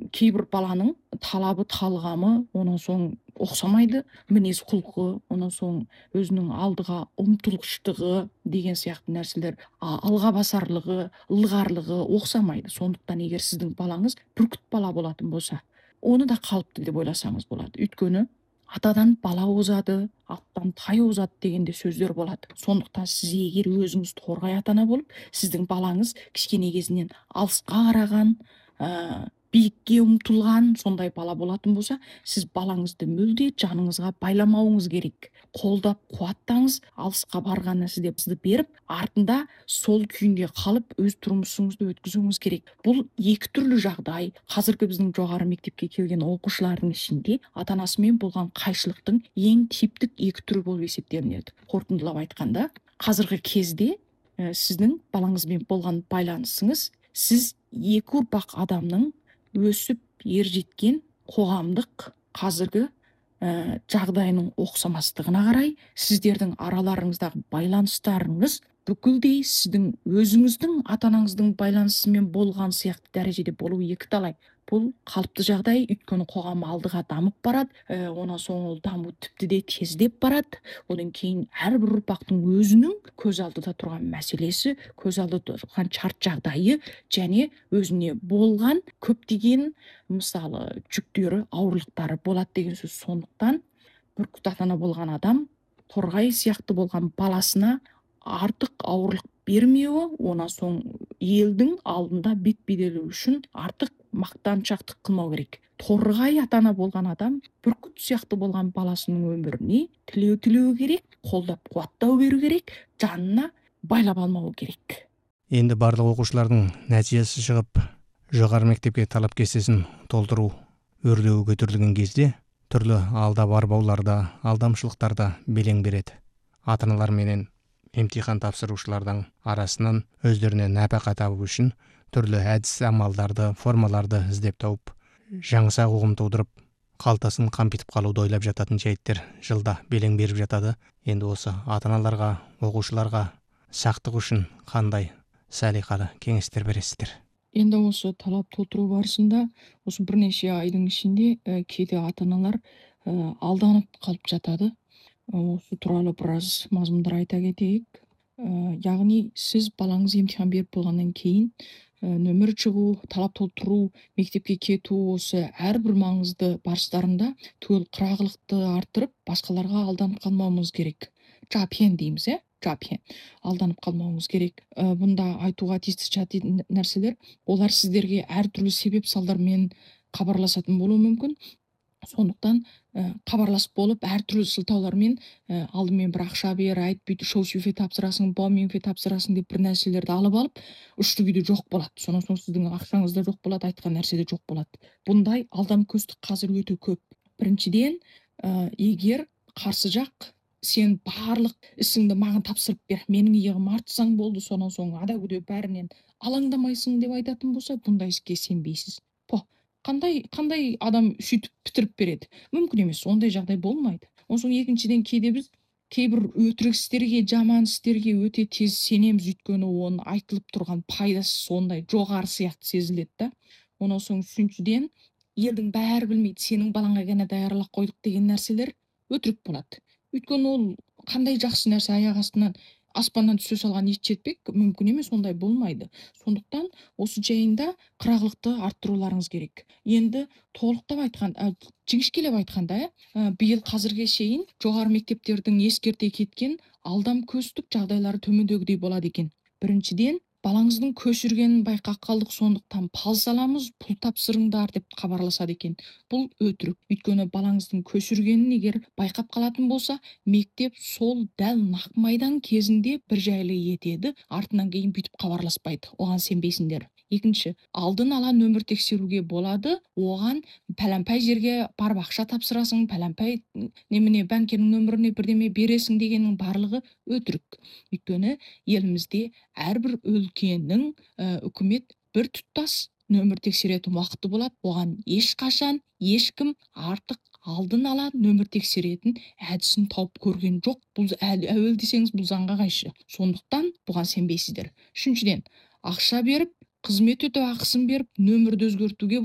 кейбір баланың талабы, талғамы, онан соң ұқсамайды, мінез құлқы, онан соң өзінің алдыға ұмтылғыштығы деген сияқты нәрселер, алға басарлығы, ылғарлығы ұқсамайды. Сондықтан егер сіздің балаңыз бүркіт бала болатын болса, оны да қалыпты деп ойласаңыз болады. Өйткені атадан бала озады, аттан тай озады дегенде сөздер болады. Сондықтан сіз егер өзіңіз торғай ата ана болып, сіздің балаңыз кішкене кезінен алысқа қараған, биікке ұмтылған сондай бала болатын болса, сіз балаңызды мүлде жаныңызға байламауыңыз керек. Қолдап қуаттаңыз, алысқа барғанына сізді беріп, артында сол күйінде қалып, өз тұрмысыңызды өткізуіңіз керек. Бұл екі түрлі жағдай. Қазіргі біздің жоғары мектепке келген оқушылардың ішінде ата-анасымен болған қайшылықтың ең типтік екі түрі болып есептелінеді. Қорытындылап айтқанда, қазіргі кезде сіздің балаңызбен болған байланысыңыз, сіз екі ұрпақ адамның өсіп ержеткен қоғамдық қазіргі жағдайының ұқсамастығына қарай, сіздердің араларыңыздағы байланыстарыңыз бүкілдей сіздің өзіңіздің ата-анаңыздың байланысымен болған сияқты дәрежеде болу екі талай. Бұл қалыпты жағдай, өйткені қоғам алдыға дамып барады, онан соң ол даму тіпті де тездеп барады. Одан кейін әрбір ұрпақтың өзінің көз алдыда тұрған мәселесі, көз алдыда тұрған шарт жағдайы және өзіне болған көптеген мысалы жүктері, ауырлықтары болады деген сөз. Сондықтан бүркіт ата ана болған адам торғай сияқты болған баласына артық ауырлық бермеуі, онан соң елдің алдында бет беделі үшін артық мақтаншақтық қылмау керек. Торғай ата ана болған адам бүркіт сияқты болған баласының өміріне тілеу керек, қолдап қуаттау беру керек, жанына байлап алмау керек. Енді барлық оқушылардың нәтижесі шығып, жоғары мектепке талап кестесін толтыру өрлеуі көтерілген кезде, түрлі алда барбауларда, алдамшылықтарда белең береді. Ата-аналар менен емтихан тапсырушылардың арасынан өздеріне нәпақа табу үшін түрлі әдіс амалдарды, формаларды іздеп тауып, жаңсақ ұғым тудырып, қалтасын қампитып қалуды ойлап жататын жайттер жылда белең беріп жатады. Енді осы ата-аналарға, оқушыларға сақтық үшін қандай салиқалы кеңестер бересіздер? Енді осы талап толтыру барысында, осы бірнеше айдың ішінде кейде ата-аналар алданып қалып жатады. Осы туралы біраз мазмұндар айта кетейік. Яғни сіз балаңыз емтихан беріп болғаннан кейін нөмір шығу, талап толтыру, мектепке кету, осы әрбір маңызды барыстарында түгел қырағылықты арттырып, басқаларға алданып қалмауымыз керек. Жапен дейміз, жапен. Алданып қалмауымыз керек. Бұнда айтуға тиісті нәрселер, олар сіздерге әртүрлі себеп салдармен хабарласатын болуы мүмкін. Сондықтан хабарласып болып, әртүрлі сылтаулармен алдымен бір ақша бер, айт, бүйт, шоу-шуфе тапсырасың, бауминфе тапсырасың деп бір нәрселерді алып алып, үшті күйде жоқ болады. Сонан соң сіздің ақшаңыз да жоқ болады, айтқан нәрсе де жоқ болады. Бұндай алдамкөстік қазір өте көп. Біріншіден, егер қарсы жақ сен барлық ісіңді маған тапсырып бер, менің иығым артсаң болды, сонан соң ада-күде бәрінен алаңдамайсың деп айтатын болса, бұндай іске сенбейсіз. Қандай адам сөйтіп бітіріп береді? Мүмкін емес, ондай жағдай болмайды. Онан соң екіншіден, кейде біз кейбір өтірік істерге, жаман істерге өте тез сенеміз, өйткені оның айтылып тұрған пайдасы сондай жоғары сияқты сезіледі да. Онан соң үшіншіден, елдің бәрі білмейді, сенің балаңа ғана даярлап қойдық деген нәрселер өтірік болады. Өйткені ол қандай жақсы нәрсе, аяқ астынан аспаннан түсе салған ет жетпек, мүмкін емес, ондай болмайды. Сондықтан осы жайында қырағылықты арттыруларыңыз керек. Енді толықтап айтқанда, жіңішкелеп айтқанда, биыл қазірге шейін жоғары мектептердің ескерте кеткен алдамкөстік жағдайлары төмендегідей болады екен. Біріншіден, балаңыздың көшіргенін байқап қалдық, сондықтан пал саламыз, пұл тапсырыңдар деп хабарласады екен. Бұл өтірік. Өйткені балаңыздың көшіргенін егер байқап қалатын болса, мектеп сол дәл нақ майдан кезінде бір жайлы етеді, артынан кейін бүйтіп хабарласпайды. Оған сенбейсіңдер. Екінші, алдын ала нөмір тексеруге болады, оған пәләмпай жерге барып ақша тапсырасың, пәләмпай немене бәңкенің нөміріне бірдеме бересің дегеннің барлығы өтірік. Өйткені елімізде әрбір өлкенің үкімет бір тұтас нөмір тексеретін уақыты болады. Оған ешқашан ешкім артық алдын ала нөмір тексеретін әдісін тауып көрген жоқ. Бұл әуел десеңіз, бұл заңға қайшы. Сондықтан бұған сенбейсіздер. Үшіншіден, ақша беріп, қызмет өтеу ақысын беріп, нөмірді өзгертуге